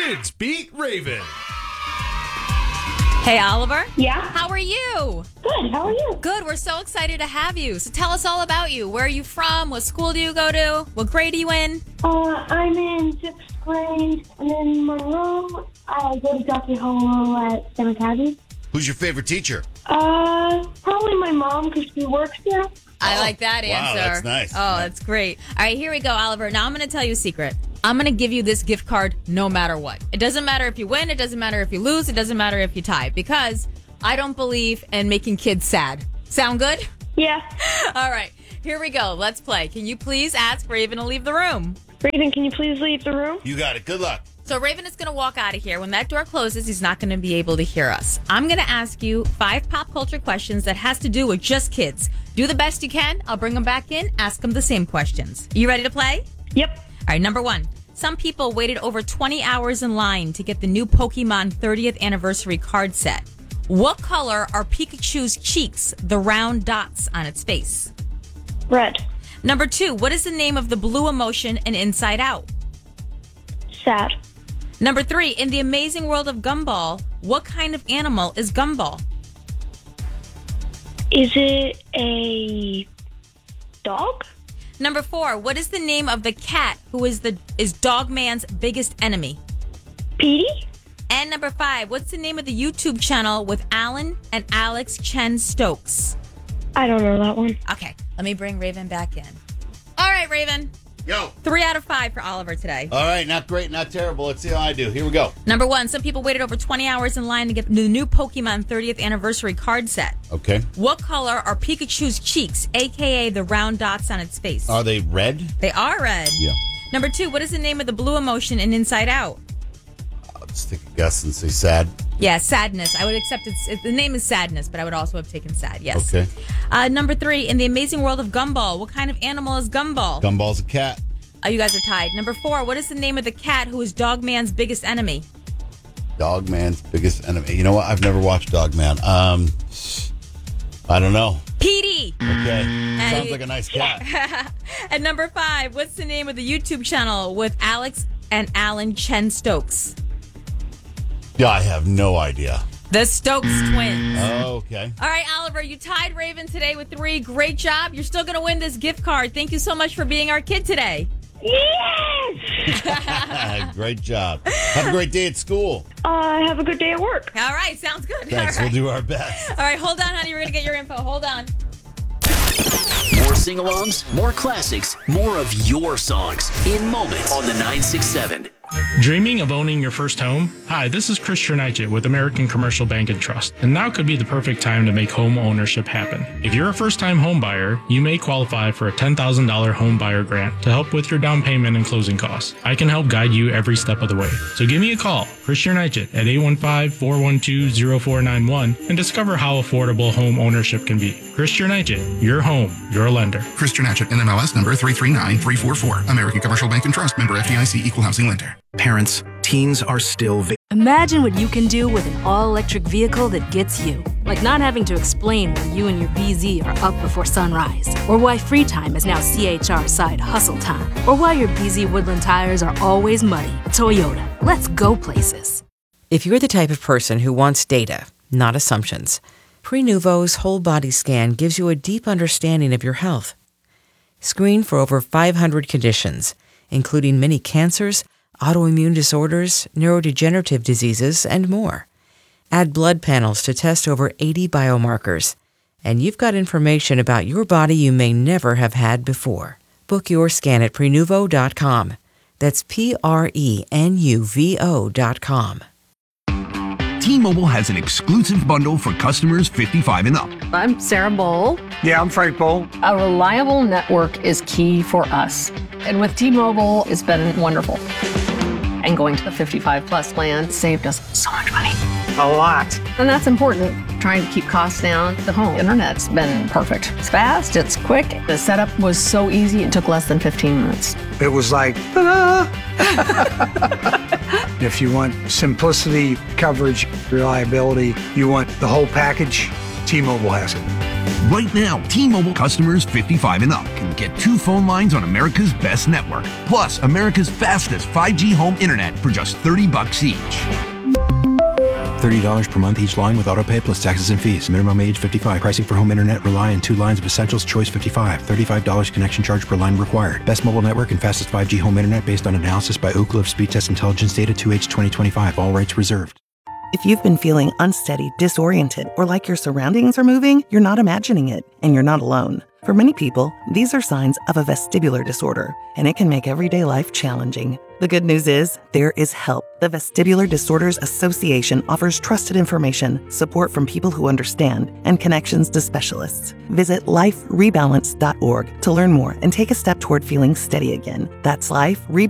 Kids Beat Raven. Hey, Oliver. Yeah? How are you? Good. How are you? Good. We're so excited to have you. So tell us all about you. Where are you from? What school do you go to? What grade are you in? I'm in 6th grade. I'm in Monroe. I go to Dr. Hello at San Academy. Who's your favorite teacher? Probably my mom because she works there. I like that wow, answer. that's nice. Oh, that's great. All right, here we go, Oliver. Now I'm going to tell you a secret. I'm going to give you this gift card no matter what. It doesn't matter if you win. It doesn't matter if you lose. It doesn't matter if you tie. Because I don't believe in making kids sad. Sound good? Yeah. All right, here we go. Let's play. Can you please ask Raven to leave the room? Raven, can you please leave the room? You got it. Good luck. So Raven is going to walk out of here. When that door closes, he's not going to be able to hear us. I'm going to ask you 5 pop culture questions that has to do with just kids. Do the best you can. I'll bring them back in. Ask them the same questions. You ready to play? Yep. All right, number 1. Some people waited over 20 hours in line to get the new Pokemon 30th anniversary card set. What color are Pikachu's cheeks, the round dots on its face? Red. Number 2. What is the name of the blue emotion in Inside Out? Sad. Number 3, in the amazing world of Gumball, what kind of animal is Gumball? Is it a dog? Number 4, what is the name of the cat who is Dogman's biggest enemy? Petey? And number 5, what's the name of the YouTube channel with Alan and Alex Chen Stokes? I don't know that one. Okay, let me bring Raven back in. All right, Raven. Yo. 3 out of 5 for Oliver today. All right, not great, not terrible. Let's see how I do. Here we go. Number 1, some people waited over 20 hours in line to get the new Pokemon 30th anniversary card set. Okay. What color are Pikachu's cheeks, a.k.a. the round dots on its face? Are they red? They are red. Yeah. Number 2, what is the name of the blue emotion in Inside Out? I'll just take a guess and say sad. Yeah, sadness. I would accept it. The name is sadness, but I would also have taken sad, yes. Okay. Number 3, in the amazing world of Gumball, what kind of animal is Gumball? Gumball's a cat. Oh, you guys are tied. Number 4, what is the name of the cat who is Dogman's biggest enemy? Dogman's biggest enemy. You know what? I've never watched Dogman. I don't know. Petey! Okay. Sounds like a nice cat. And number 5, what's the name of the YouTube channel with Alex and Alan Chen Stokes? Yeah, I have no idea. The Stokes twins. Okay. All right, Oliver, you tied Raven today with 3. Great job. You're still going to win this gift card. Thank you so much for being our kid today. Yes! Great job. Have a great day at school. Have a good day at work. All right, sounds good. Thanks. All right. We'll do our best. All right, hold on, honey. We're going to get your info. Hold on. More sing-alongs, more classics, more of your songs in moments on the 967. Dreaming of owning your first home? Hi, this is Chris Chernigit with American Commercial Bank and Trust, and now could be the perfect time to make home ownership happen. If you're a first-time home buyer, you may qualify for a $10,000 home buyer grant to help with your down payment and closing costs. I can help guide you every step of the way. So give me a call, Chris Chernigit, at 815-412-0491 and discover how affordable home ownership can be. Chris Chernigit, your home, your lender. Chris Chernigit, NMLS number 339344. American Commercial Bank and Trust, member FDIC, equal housing lender. Parents, teens are still... Imagine what you can do with an all-electric vehicle that gets you. Like not having to explain why you and your BZ are up before sunrise. Or why free time is now CHR side hustle time. Or why your BZ Woodland tires are always muddy. Toyota, let's go places. If you're the type of person who wants data, not assumptions, Prenuvo's whole body scan gives you a deep understanding of your health. Screen for over 500 conditions, including many cancers, autoimmune disorders, neurodegenerative diseases, and more. Add blood panels to test over 80 biomarkers, and you've got information about your body you may never have had before. Book your scan at Prenuvo.com. That's Prenuvo.com. T-Mobile has an exclusive bundle for customers 55 and up. I'm Sarah Bowl. Yeah, I'm Frank Bowl. A reliable network is key for us. And with T-Mobile, it's been wonderful. And going to the 55 plus plan saved us so much money. A lot. And that's important. Trying to keep costs down. The home internet's been perfect. It's fast, it's quick. The setup was so easy, it took less than 15 minutes. It was like, ta-da! If you want simplicity, coverage, reliability, you want the whole package, T-Mobile has it. Right now, T-Mobile customers 55 and up can get 2 phone lines on America's best network, plus America's fastest 5G home internet for just $30 each. $30 per month each line with autopay plus taxes and fees. Minimum age 55. Pricing for home internet rely on 2 lines of Essentials Choice 55. $35 connection charge per line required. Best mobile network and fastest 5G home internet based on analysis by Ookla of Speed Test Intelligence data 2H 2025. All rights reserved. If you've been feeling unsteady, disoriented, or like your surroundings are moving, you're not imagining it, and you're not alone. For many people, these are signs of a vestibular disorder, and it can make everyday life challenging. The good news is, there is help. The Vestibular Disorders Association offers trusted information, support from people who understand, and connections to specialists. Visit liferebalance.org to learn more and take a step toward feeling steady again. That's